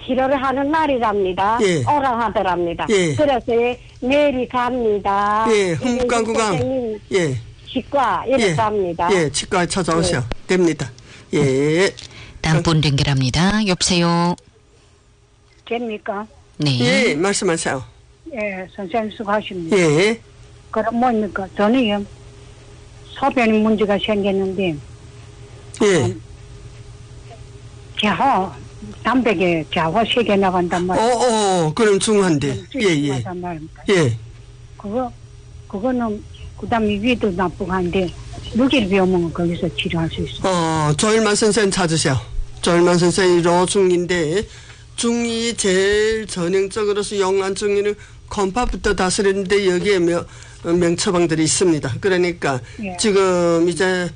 치료를 하는 날이랍니다. 예. 오라 하더랍니다. 예. 그래서 내일이 갑니다. 예, 흥국강구강. 예. 치과 이렇게 예. 갑니다. 예, 치과에 찾아오셔. 됩니다. 예. 다음 분 연결합니다. 여보세요. 됩니까? 네. 예, 말씀하세요. 예, 선생님 수고하십니다. 예. 그럼 뭡니까? 저는요, 소변 문제가 생겼는데, 예. 자호, 담백에 자호 3개 나간단 말이에요. 그럼 중요한데. 예. 예. 그거는, 그 다음에 위도 나쁘고 한데, 무기를 배우면 거기서 치료할 수 있어요. 조일만 선생 찾으세요. 조일만 선생이 중2인데, 중2 제일 전형적으로서 영안 중2는 컴파부터 다스리는데 여기에 명처방들이 있습니다. 그러니까 예. 지금 이제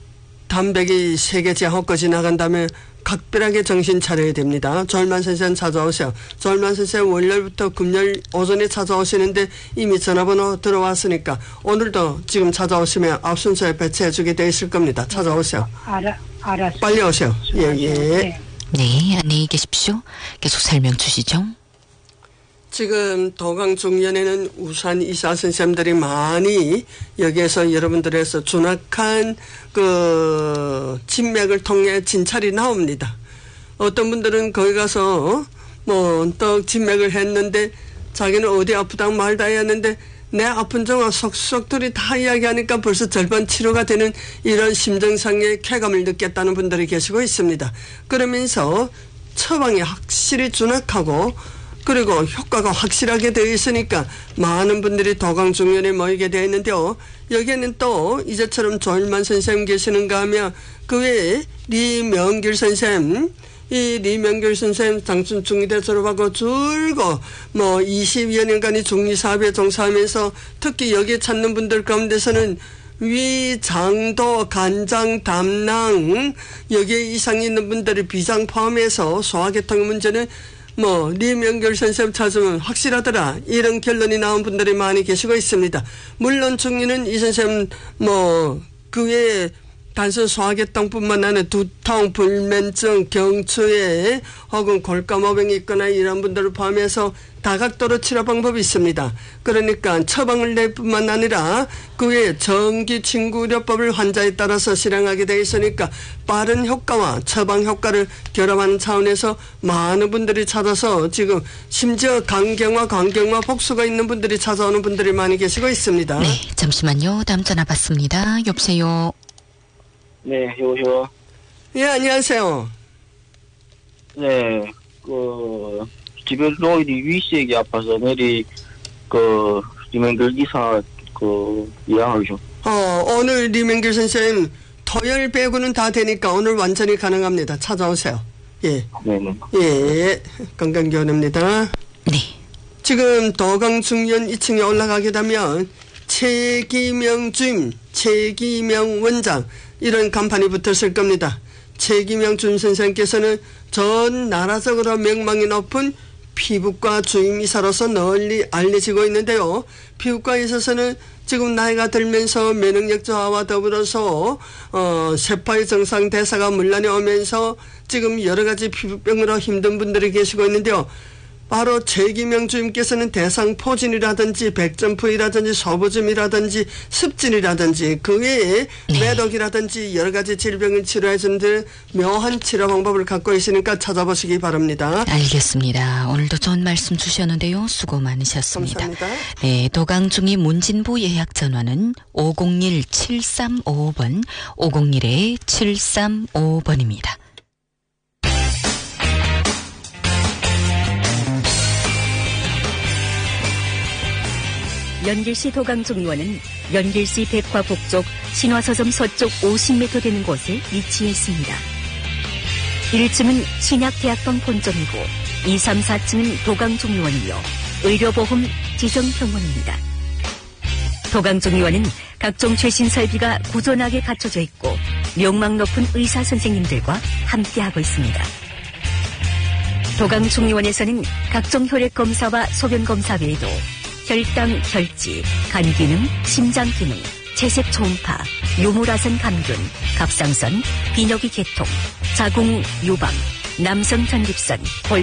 담백이 3개 제호까지 나간다면 각별하게 정신 차려야 됩니다. 조일만 선생 찾아오세요. 조일만 선생 월요일부터 금요일 오전에 찾아오시는데 이미 전화번호 들어왔으니까 오늘도 지금 찾아오시면 앞 순서에 배치해 주게 돼 있을 겁니다. 찾아오세요. 알았어요. 빨리 오세요. 예. 네. 네, 안녕히 계십시오. 계속 설명 주시죠. 지금 도강중년에는 우산 의사 선생님들이 많이 여기에서 여러분들에서 준악한 그 진맥을 통해 진찰이 나옵니다. 어떤 분들은 거기 가서 떡 진맥을 했는데 자기는 어디 아프다고 말 다 했는데 내 아픈 정화 속속들이 다 이야기하니까 벌써 절반 치료가 되는 이런 심정상의 쾌감을 느꼈다는 분들이 계시고 있습니다. 그러면서 처방이 확실히 준악하고 그리고 효과가 확실하게 되어 있으니까 많은 분들이 도강중년에 모이게 되어 있는데요. 여기에는 또 이제처럼 조일만 선생님 계시는가 하면 그 외에 리명길 선생님, 이 리명길 선생님 장춘 중2대 졸업하고 줄고 20여 년간이 중2 사업에 종사하면서 특히 여기에 찾는 분들 가운데서는 위, 장도, 간장, 담낭 여기에 이상이 있는 분들이 비장 포함해서 소화계통 문제는 리명결 선생님 찾으면 확실하더라. 이런 결론이 나온 분들이 많이 계시고 있습니다. 물론 중2는 이 선생님 그 외에 단순 소화계통뿐만 아니라 두통, 불면증, 경추에 혹은 골감호병이 있거나 이런 분들을 포함해서 다각도로 치료 방법이 있습니다. 그러니까 처방을 낼 뿐만 아니라 그 외에 정기진구의료법을 환자에 따라서 실행하게 되어 있으니까 빠른 효과와 처방 효과를 결합하는 차원에서 많은 분들이 찾아서 지금 심지어 간경화 복수가 있는 분들이 찾아오는 분들이 많이 계시고 있습니다. 네, 잠시만요. 다음 전화 받습니다. 여보세요. 네, 여보세요. 예, 안녕하세요. 네, 집에 노인이 위식이 아파서 내일 리명길 이사 예약하죠. 오늘 리명길 선생님 토요일 빼고는 다 되니까 오늘 완전히 가능합니다. 찾아오세요. 예. 네네. 예, 건강교원입니다. 네. 지금 도강중년 2층에 올라가게 되면 최기명 주임, 최기명 원장 이런 간판이 붙었을 겁니다. 최기명 주임 선생님께서는 전 나라적으로 명망이 높은 피부과 주임이사로서 널리 알려지고 있는데요. 피부과에 있어서는 지금 나이가 들면서 면역력 저하와 더불어서 세포의 정상 대사가 문란해 오면서 지금 여러 가지 피부병으로 힘든 분들이 계시고 있는데요. 바로 최기명 주임께서는 대상포진이라든지 백점포이라든지 소부점이라든지 습진이라든지 그 외에 매독이라든지 여러 가지 질병을 치료해 주는 묘한 치료 방법을 갖고 있으니까 찾아보시기 바랍니다. 알겠습니다. 오늘도 좋은 말씀 주셨는데요. 수고 많으셨습니다. 감사합니다. 네, 도강중이 문진부 예약 전화는 501-7355번, 501-7355번입니다. 연길시 도강중의원은 연길시 백화북쪽 신화서점 서쪽 50m 되는 곳에 위치해 있습니다. 1층은 신약대학병 본점이고 2, 3, 4층은 도강중의원이며 의료보험 지정병원입니다. 도강중의원은 각종 최신 설비가 구전하게 갖춰져 있고 명망 높은 의사 선생님들과 함께하고 있습니다. 도강중의원에서는 각종 혈액검사와 소변검사 외에도 혈당, 혈지, 간기능, 심장기능, 채색 초음파, 요물화선 감균, 갑상선, 비뇨기 계통, 자궁, 유방, 남성 전립선,